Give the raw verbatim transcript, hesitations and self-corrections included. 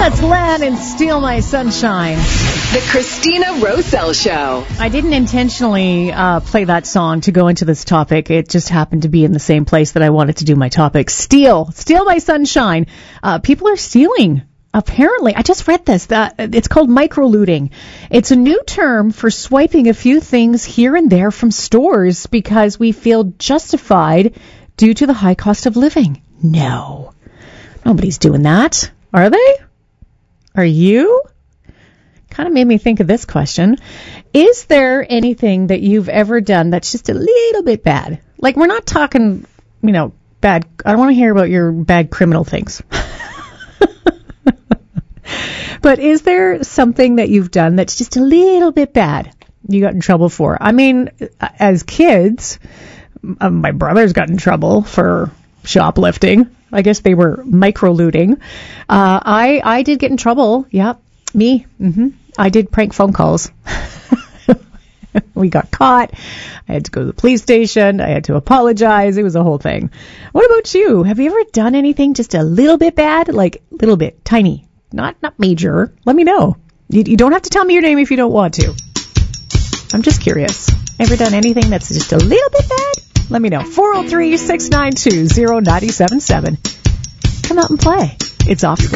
That's Len and Steal My Sunshine. The Christina Roselle Show. I didn't intentionally uh, play that song to go into this topic. It just happened to be in the same place that I wanted to do my topic. Steal. Steal My Sunshine. Uh, people are stealing. Apparently, I just read this. That it's called micro-looting. It's a new term for swiping a few things here and there from stores because we feel justified due to the high cost of living. No. Nobody's doing that. Are they? Are you? Kind of made me think of this question. Is there anything that you've ever done that's just a little bit bad? Like, we're not talking, you know, bad. I don't want to hear about your bad criminal things. But is there something that you've done that's just a little bit bad you got in trouble for? I mean, as kids, uh, my brothers got in trouble for shoplifting. I guess they were micro-looting. Uh, I, I did get in trouble. Yeah, me. Mm-hmm. I did prank phone calls. We got caught. I had to go to the police station. I had to apologize. It was a whole thing. What about you? Have you ever done anything just a little bit bad? Like, a little bit, tiny. Not not major. Let me know. You, you don't have to tell me your name if you don't want to. I'm just curious. Ever done anything that's just a little bit bad? Let me know. four oh three, six nine two, oh nine seven seven. Come out and play. It's off the